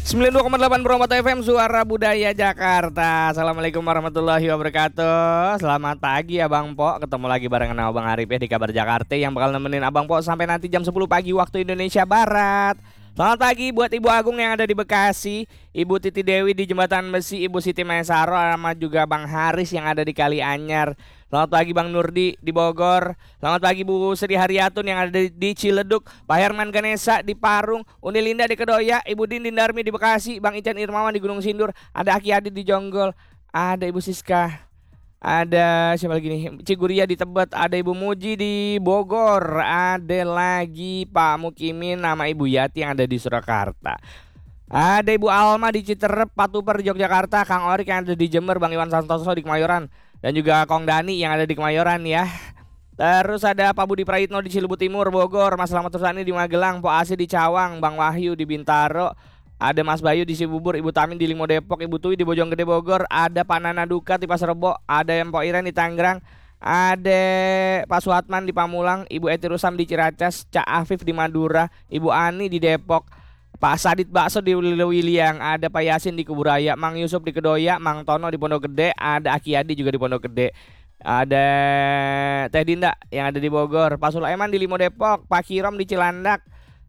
92,8 Bromoto FM Suara Budaya Jakarta. Assalamualaikum warahmatullahi wabarakatuh. Selamat pagi Abang Po. Ketemu lagi barengan Abang Arif ya di Kabar Jakarta yang bakal nemenin Abang Po sampai nanti jam 10 pagi waktu Indonesia Barat. Selamat pagi buat Ibu Agung yang ada di Bekasi, Ibu Titi Dewi di Jembatan Besi, Ibu Siti Maesaro, sama juga Bang Haris yang ada di Kalianyar. Selamat pagi Bang Nurdi di Bogor. Selamat pagi Bu Sri Haryatun yang ada di Ciledug, Pak Herman Ganesa di Parung, Uni Linda di Kedoya, Ibu Dindin Darmi di Bekasi, Bang Ican Irmawan di Gunung Sindur, ada Aki Adi di Jonggol, ada Ibu Siska, ada siapa lagi nih? Ciguria di Tebet, ada Ibu Muji di Bogor, ada lagi Pak Mukimin nama Ibu Yati yang ada di Surakarta. Ada Ibu Alma di Citerep, Patuper di Yogyakarta, Kang Orik yang ada di Jember, Bang Iwan Santoso di Kemayoran, dan juga Kong Dani yang ada di Kemayoran ya. Terus ada Pak Budi Praitno di Cilebu Timur, Bogor, Mas Slamet Tursani di Magelang, Po Asi di Cawang, Bang Wahyu di Bintaro, ada Mas Bayu di Cibubur, Ibu Tamin di Limo Depok, Ibu Tui di Bojonggede Bogor, ada Pak Nana Duka di Pasar Rebo, ada yang Pak Iren di Tangerang, ada Pak Suhatman di Pamulang, Ibu Eti Rusam di Ciracas, Cak Afif di Madura, Ibu Ani di Depok, Pak Sadit Bakso di Wiliang, ada Pak Yasin di Kuburaya, Mang Yusuf di Kedoya, Mang Tono di Pondok Gede, ada Aki Adi juga di Pondok Gede, ada Teh Dinda yang ada di Bogor, Pak Sulaiman di Limo Depok, Pak Kirom di Cilandak,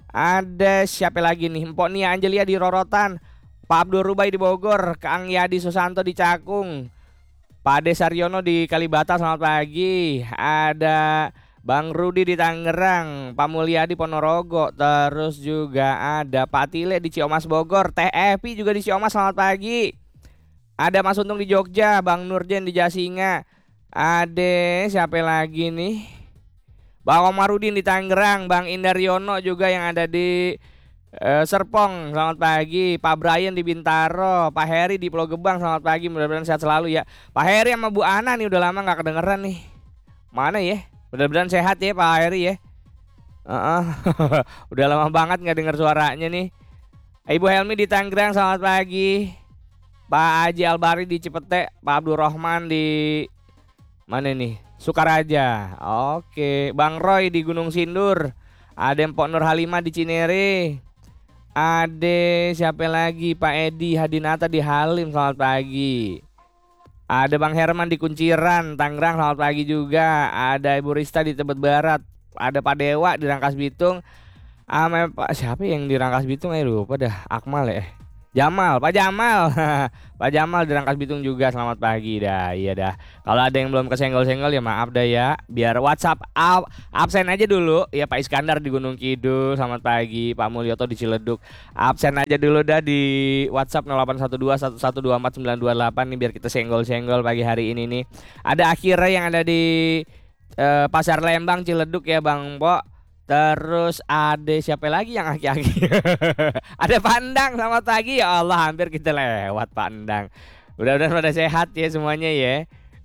ada siapa lagi nih, Mpok Nia Angelia di Rorotan, Pak Abdul Rubai di Bogor, Kang Yadi Susanto di Cakung, Pak Ade Saryono di Kalibata, selamat pagi, ada Bang Rudi di Tangerang, Pak Mulyadi Ponorogo, terus juga ada Pak Tile di Ciomas Bogor, Teh Epi juga di Ciomas, selamat pagi. Ada Mas Untung di Jogja, Bang Nurjen di Jasinga, ada siapa lagi nih? Bang Omarudin di Tangerang, Bang Indaryono juga yang ada di Serpong, selamat pagi. Pak Brian di Bintaro, Pak Heri di Pulau Gebang, selamat pagi. Mudah-mudahan sehat selalu ya. Pak Heri sama Bu Ana nih udah lama nggak kedengeran nih. Mana ya? Mudah-mudahan sehat ya Pak Heri ya. Udah lama banget nggak dengar suaranya nih. Ibu Helmi di Tangerang, selamat pagi. Pak Haji Albari di Cipete, Pak Abdul Rahman di mana nih? Sukaraja. Oke, Bang Roy di Gunung Sindur. Ada Mpok Nur Halimah di Cinere. Ada siapa lagi? Pak Edi Hadinata di Halim, selamat pagi. Ada Bang Herman di Kunciran, Tangerang, selamat pagi juga. Ada Ibu Rista di Tebet Barat. Ada Pak Dewa di Rangkas Bitung. Pak siapa yang di Rangkas Bitung? Lupa dah. Akmal ya. Jamal, Pak Jamal. Pak Jamal di Rangkas Bitung juga, selamat pagi dah. Iya dah. Kalau ada yang belum kesenggol-senggol ya maaf dah ya. Biar WhatsApp absen aja dulu. Ya Pak Iskandar di Gunung Kidul, selamat pagi. Pak Mulyoto di Ciledug. Absen aja dulu dah di WhatsApp 081211249228 nih biar kita senggol-senggol pagi hari ini nih. Ada Akhirnya yang ada di Pasar Lembang Ciledug ya Bang Po. Terus ada siapa lagi yang aki-aki? Ada Pandang, selamat pagi. Ya Allah, hampir kita lewat Pandang. Mudah-mudahan pada sehat ya semuanya ya.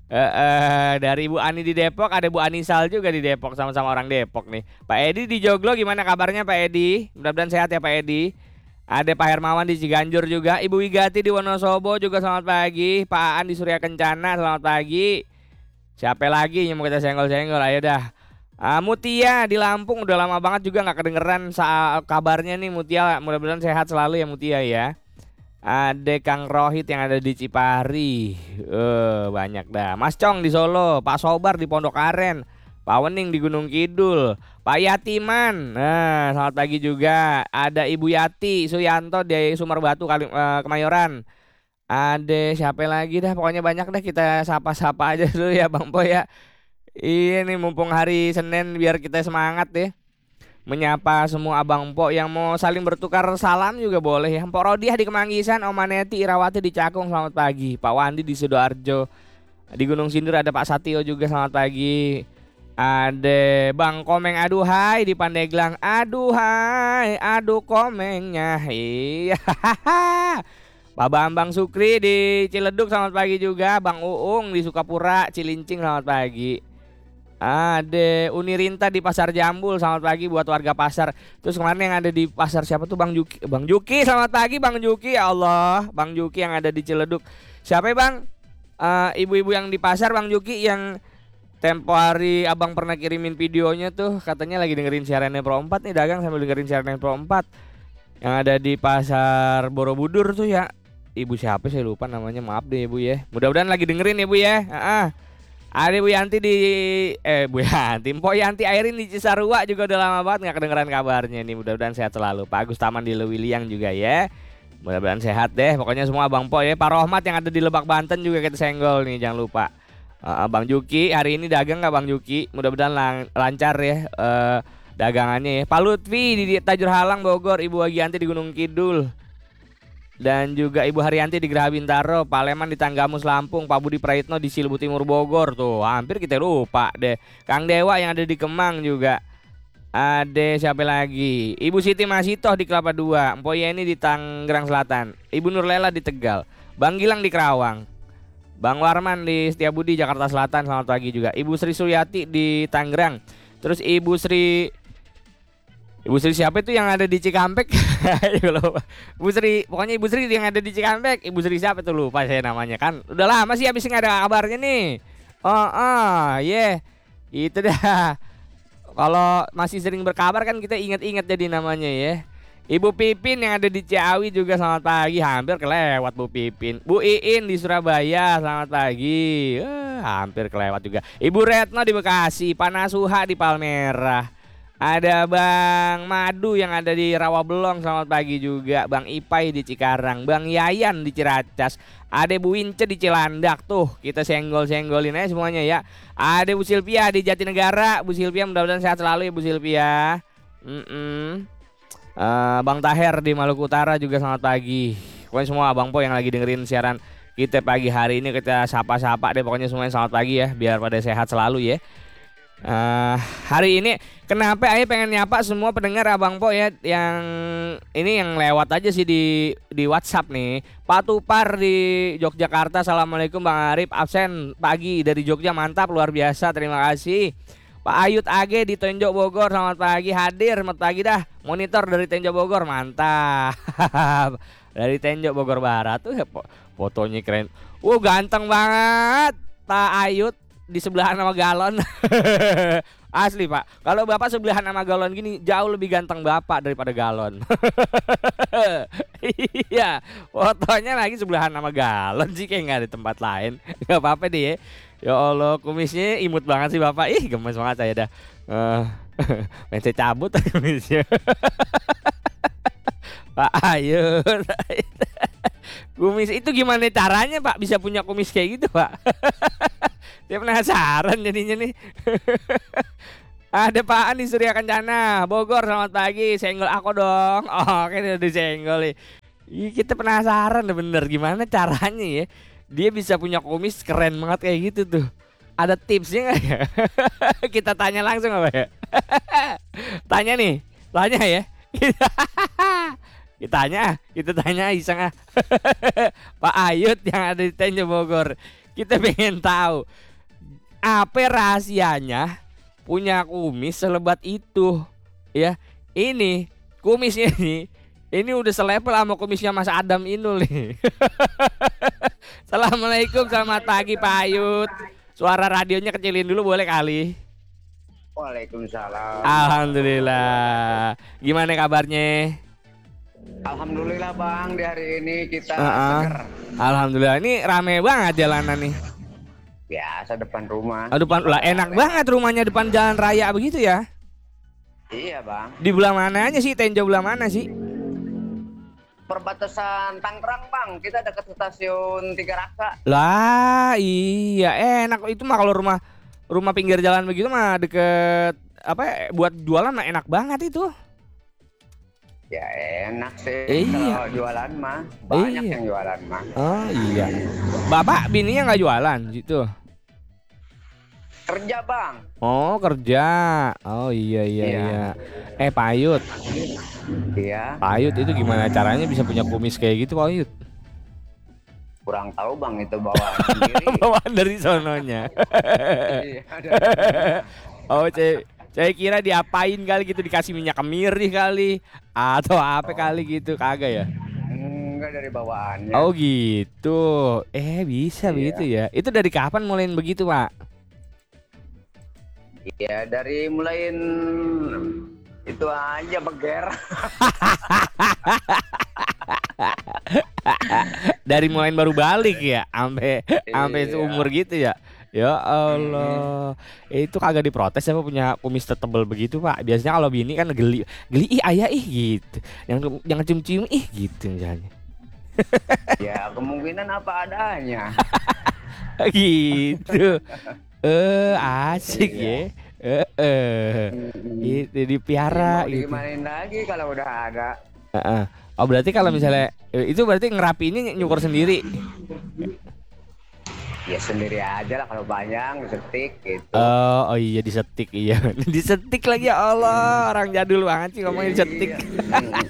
Dari Ibu Ani di Depok, ada Bu Anisal juga di Depok, sama-sama orang Depok nih. Pak Edi di Joglo, gimana kabarnya Pak Edi? Mudah-mudahan sehat ya Pak Edi. Ada Pak Hermawan di Ciganjur juga, Ibu Wigati di Wonosobo juga, selamat pagi. Pak Aan di Surya Kencana, selamat pagi. Siapa lagi yang mau kita senggol-senggol? Ayo dah. Mutia di Lampung udah lama banget juga nggak kedengeran kabarnya nih Mutia, mudah-mudahan sehat selalu ya Mutia ya. Ada Kang Rohit yang ada di Cipari, banyak dah. Mas Cong di Solo, Pak Sobar di Pondok Aren, Pak Wening di Gunung Kidul, Pak Yatiman, nah selamat pagi juga. Ada Ibu Yati Suyanto di Sumber Batu Kemayoran. Ada siapa lagi dah, pokoknya banyak dah, kita sapa-sapa aja dulu ya Bang Po ya. Iya nih mumpung hari Senin biar kita semangat ya. Menyapa semua Abang Po yang mau saling bertukar salam juga boleh ya. Mpok Rodiah di Kemanggisan, Om Maneti Irawati di Cakung, selamat pagi. Pak Wandi di Sidoarjo. Di Gunung Sindur ada Pak Satio juga, selamat pagi. Ada Bang Komeng aduhai di Pandeglang. Aduhai, aduh komengnya. Iya. Pak Bambang Sukri di Ciledug, selamat pagi juga. Bang Uung di Sukapura, Cilincing, selamat pagi. Ada Unirinta di Pasar Jambul, selamat pagi buat warga pasar. Terus kemarin yang ada di pasar siapa tuh Bang Juki? Bang Juki, selamat pagi Bang Juki. Ya Allah, Bang Juki yang ada di Ciledug. Siapa ya Bang? Ibu-ibu yang di pasar Bang Juki yang tempo hari Abang pernah kirimin videonya tuh, katanya lagi dengerin siarannya Pro 4 nih, dagang sambil dengerin siarannya Pro 4. yang ada di Pasar Borobudur tuh ya. Ibu siapa saya lupa namanya, maaf deh Ibu ya. Mudah-mudahan lagi dengerin ya Bu ya. Ada Bu Yanti di Bu Yanti, Mpok Yanti Airin di Cisarua juga udah lama banget nggak kedengeran kabarnya nih. Mudah-mudahan sehat selalu. Pak Agus Taman di Lewiliang juga ya. Mudah-mudahan sehat deh. Pokoknya semua Bang Po ya. Pak Rohmat yang ada di Lebak Banten juga kita senggol nih, jangan lupa. Bang Juki hari ini dagang nggak Bang Juki? Mudah-mudahan lancar ya dagangannya ya. Pak Lutfi di Tajur Halang Bogor, Ibu Agianti di Gunung Kidul. Dan juga Ibu Haryanti di Geraha Bintaro, Pak Leman di Tanggamus Lampung, Pak Budi Praitno di Silubu Timur Bogor tuh. Hampir kita lupa deh. Kang Dewa yang ada di Kemang juga. Ada siapa lagi? Ibu Siti Masitoh di Kelapa II, Mpok Yeni di Tangerang Selatan, Ibu Nurlela di Tegal, Bang Gilang di Kerawang, Bang Warman di Setiabudi Jakarta Selatan, selamat pagi juga. Ibu Sri Suyati di Tangerang. Terus Ibu Sri siapa itu yang ada di Cikampek? Ibu Sri, pokoknya Ibu Sri yang ada di Cikampek. Ibu Sri siapa tuh, lupa saya namanya kan. Udah lama sih habis nggak ada kabarnya nih. Itu dah. Kalau masih sering berkabar kan kita ingat-ingat jadi namanya ya. Ibu Pipin yang ada di Ciawi juga selamat pagi. Hampir kelewat Bu Pipin. Bu Iin di Surabaya selamat pagi. Hampir kelewat juga. Ibu Retno di Bekasi, Pak Nasuha di Palmerah. Ada Bang Madu yang ada di Rawabelong selamat pagi juga. Bang Ipai di Cikarang, Bang Yayan di Ciracas, ada Bu Wince di Cilandak tuh. Kita senggol-senggolin aja semuanya ya. Ada Bu Silvia di Jatinegara. Bu Silvia mudah-mudahan sehat selalu ya Bu Silvia. Bang Taher di Maluku Utara juga selamat pagi. Pokoknya semua Bang Po yang lagi dengerin siaran kita pagi hari ini kita sapa-sapa deh. Pokoknya semuanya selamat pagi ya, biar pada sehat selalu ya. Hari ini kenapa Ayo pengen nyapa semua pendengar Abang Po ya, yang ini yang lewat aja sih di WhatsApp nih. Pak Tupar di Yogyakarta, assalamualaikum Bang Arif, absen pagi dari Jogja, mantap luar biasa, terima kasih. Pak Ayut Age di Tenjok Bogor, selamat pagi, hadir, selamat pagi dah, monitor dari Tenjok Bogor, mantap. Dari Tenjok Bogor Barat tuh ya, fotonya keren. Ganteng banget Pak Ayut, di sebelahan sama Galon. Asli Pak, kalau Bapak sebelahan sama Galon gini jauh lebih ganteng Bapak daripada Galon. Iya, fotonya lagi sebelahan sama Galon sih, kayak nggak ada tempat lain. Gak apa-apa deh ya. Ya Allah, kumisnya imut banget sih Bapak. Ih, gemes banget saya dah. Main saya cabut kumisnya. Pak ayo. Kumis itu gimana caranya Pak bisa punya kumis kayak gitu Pak? Dia penasaran jadinya nih. Ada Pak Ani Surya Kencana Bogor, selamat pagi, senggol aku dong. Oke udah disenggol nih. Kita penasaran bener gimana caranya ya dia bisa punya kumis keren banget kayak gitu tuh. Ada tipsnya gak ya? Kita tanya langsung apa ya? Tanya nih, tanya ya. Kita tanya iseng ah. Pak Ayut yang ada di Tenjo Bogor. Kita pengen tahu apa rahasianya punya kumis selebat itu ya. Ini kumisnya ini udah selevel sama kumisnya Mas Adam Inul nih. Assalamualaikum, selamat pagi Pak Ayut. Suara radionya kecilin dulu boleh kali. Waalaikumsalam. Alhamdulillah. Gimana kabarnya? Alhamdulillah Bang, di hari ini kita seger. Alhamdulillah, ini rame banget jalanan nih. Biasa depan rumah. Depan lah, enak banget rumahnya depan jalan raya begitu ya. Iya Bang. Di belah mananya sih? Tenjo belah mana sih? Perbatasan Tangerang Bang, kita dekat stasiun Tiga Raksa. Lah iya enak itu mah, kalau rumah pinggir jalan begitu mah deket apa buat jualan mah enak banget itu. Ya enak sih. Iya. Kalau jualan mah banyak Iya. yang jualan mah. Oh iya. Bapak bininya nggak jualan gitu? Kerja Bang. Oh kerja. Oh iya. Pak Ayut. Iya. Pak Ayut itu gimana caranya bisa punya kumis kayak gitu Pak Ayut? Kurang tahu Bang, itu bawaan sendiri. Bawaan dari sononya. Iya, Oh saya kira diapain kali gitu, dikasih minyak kemiri kali atau apa kali gitu, kagak ya? Enggak, dari bawaannya. Oh gitu. Bisa Iya. begitu ya. Itu dari kapan mulain begitu Pak? Iya, dari mulain Itu aja beger. Dari mulai baru balik ya, sampai sampai seumur Iya. gitu ya. Ya Allah, itu kagak diprotes apa punya kumis tebel begitu Pak? Biasanya kalau bini kan geli, geli ih ayah ih gitu, jangan cium-cium ih gitu misalnya. Ya kemungkinan apa adanya. Gitu. Asik Iya. ya. Mm-mm. Itu Ya, dipiara mau gitu. digimanain lagi kalau udah ada. Heeh. Oh berarti kalau misalnya itu berarti ngerapiinnya nyukur sendiri. Ya sendiri aja lah kalau panjang disetik gitu. Oh, oh iya disetik iya. Disetik lagi ya Allah, orang jadul banget sih ngomongnya disetik. Iya. Mm.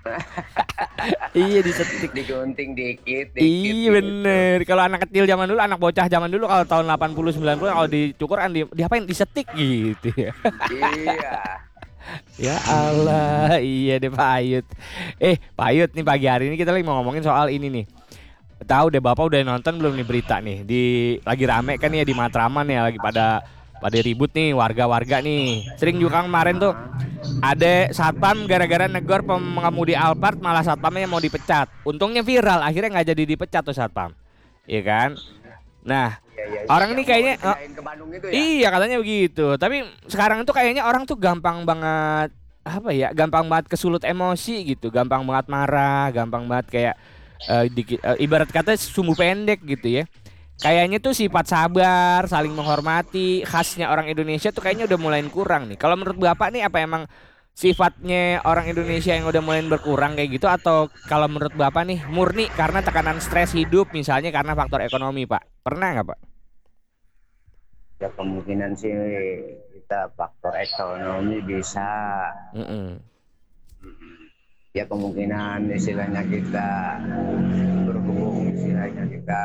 Iya disetik. Digunting dikit dikit Iya gitu. bener. Kalau anak kecil zaman dulu, anak bocah zaman dulu kalau tahun 80 90 kalau dicukur kan diapain? Disetik gitu ya. Iya. Ya Allah, iya deh Pak Ayut. Pak Ayut nih pagi hari ini kita lagi mau ngomongin soal ini nih. Tahu deh Bapak udah nonton belum nih berita nih? Lagi rame kan ya di Matraman ya, lagi pada ribut nih warga-warga nih. Sering juga kemarin tuh ada satpam gara-gara negor pengemudi Alphard, malah satpamnya mau dipecat. Untungnya viral, akhirnya nggak jadi dipecat tuh satpam. Iya kan? Nah, Iya, iya, iya. orang Yang ini mau kayaknya dipindahin ke Bandung itu ya. iya katanya begitu. Tapi sekarang tuh kayaknya orang tuh gampang banget apa ya? Gampang banget kesulut emosi gitu, gampang banget marah, gampang banget kayak ibarat kata sumbu pendek gitu ya. Kayaknya tuh sifat sabar, saling menghormati, khasnya orang Indonesia tuh kayaknya udah mulai kurang nih. Kalau menurut Bapak nih apa emang sifatnya orang Indonesia yang udah mulai berkurang kayak gitu atau kalau menurut Bapak nih murni karena tekanan stres hidup misalnya karena faktor ekonomi, Pak? Pernah nggak, Pak? Ya kemungkinan sih kita faktor ekonomi bisa. Mm-mm. Ya kemungkinan istilahnya kita berhubung istilahnya kita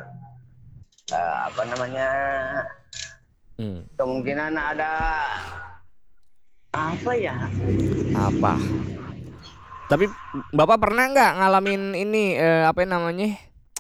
apa namanya, Hmm. kemungkinan ada apa ya. Apa? Tapi Bapak pernah nggak ngalamin ini apa namanya?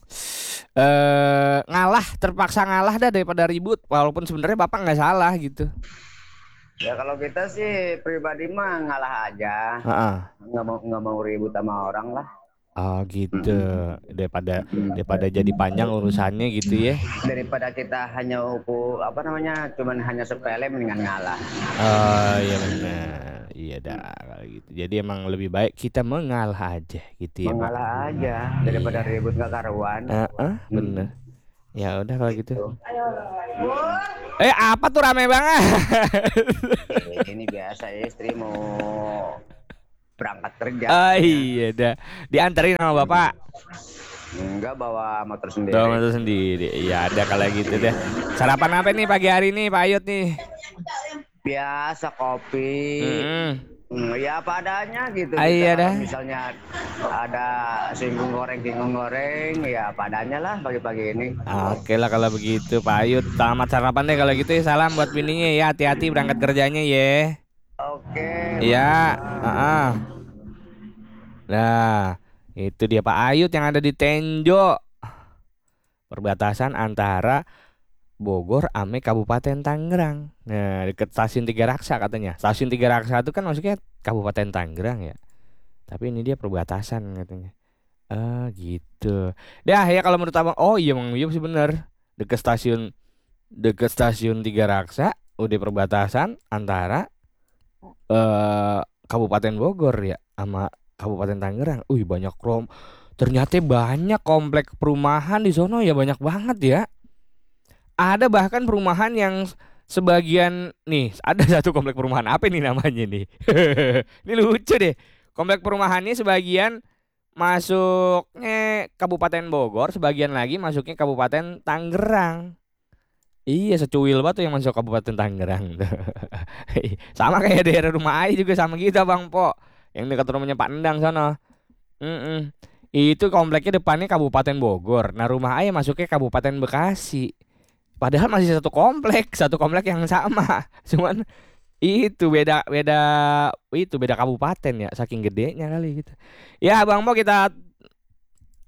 Ngalah, terpaksa ngalah dah daripada ribut walaupun sebenarnya Bapak nggak salah gitu. Ya kalau kita sih pribadi mah ngalah aja, Heeh. nggak mau ribut sama orang lah. Oh gitu. Mm-mm. Daripada Mm-mm. daripada jadi panjang urusannya gitu ya. Daripada kita hanya ukur apa namanya cuman hanya sepele, mendingan ngalah. Oh iya benar. Iya dah kalau gitu. Jadi emang lebih baik kita mengalah aja gitu ya Pak. Mengalah aja daripada Iya. ribut nggak karuan. Bener. Mm, Ya udah kalau gitu. gitu. Apa tuh rame banget? Ini biasa istri mau berangkat kerja. Oh iya dah. Diantarin sama Bapak. Enggak, bawa motor sendiri. Bawa motor sendiri. Iya ada kalau gitu deh. Sarapan apa nih pagi hari ini Pak Ayut nih? Biasa kopi. Mm-mm. Ya apa adanya gitu. Iya Kita kalau dah. misalnya ada singgung goreng, ya apa adanya lah pagi-pagi ini. Oke lah kalau begitu Pak Ayut. Selamat sarapan deh kalau gitu ya. Salam buat bininya ya. Hati-hati berangkat kerjanya ya. Oke, Iya. Bang. Nah, itu dia Pak Ayut yang ada di Tenjo. Perbatasan antara Bogor ame Kabupaten Tangerang. Nah, deket stasiun Tiga Raksa katanya. Stasiun Tiga Raksa itu kan maksudnya Kabupaten Tangerang ya. Tapi ini dia perbatasan katanya. Ah, gitu. Dah ya kalau menurut Abang, oh iya Bang, iya sih bener. Deket stasiun Tiga Raksa, udah perbatasan antara Kabupaten Bogor ya sama Kabupaten Tangerang. Banyak ternyata banyak komplek perumahan di sono ya banyak banget ya. Ada bahkan perumahan yang sebagian nih, ada satu komplek perumahan apa nih namanya nih? Ini lucu deh. Komplek perumahannya sebagian masuknya Kabupaten Bogor, sebagian lagi masuknya Kabupaten Tangerang. Iya, secuil banget tuh yang masuk Kabupaten Tangerang. Sama kayak daerah rumah Ai juga sama kita Bang Po. Yang dekat rumahnya Pak Endang sana. Mm-mm. Itu kompleknya depannya Kabupaten Bogor. Nah, rumah Ai masuknya Kabupaten Bekasi. Padahal masih satu komplek yang sama. Cuman itu beda beda kabupaten ya, saking gedenya kali gitu. Ya, Bang Po kita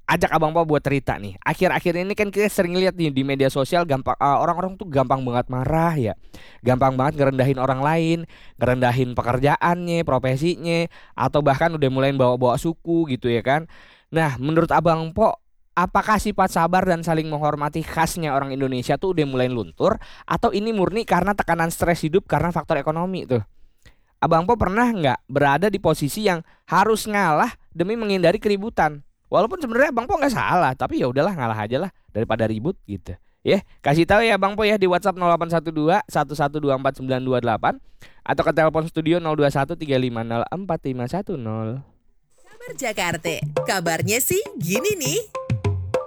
ajak Abang Po buat cerita nih. Akhir-akhir ini kan kita sering lihat nih di media sosial gampang orang-orang tuh gampang banget marah ya. Gampang banget ngerendahin orang lain, ngerendahin pekerjaannya, profesinya, atau bahkan udah mulai bawa-bawa suku gitu ya kan. Nah, menurut Abang Po, apakah sifat sabar dan saling menghormati khasnya orang Indonesia tuh udah mulai luntur atau ini murni karena tekanan stres hidup karena faktor ekonomi tuh? Abang Po pernah nggak berada di posisi yang harus ngalah demi menghindari keributan? Walaupun sebenarnya Abang Po nggak salah, tapi ya udahlah ngalah aja lah daripada ribut gitu. Ya, kasih tahu ya Bang Po ya di WhatsApp 0812 1124 928 atau ke telepon studio 021 350 4510. Kabar Jakarta, kabarnya sih gini nih.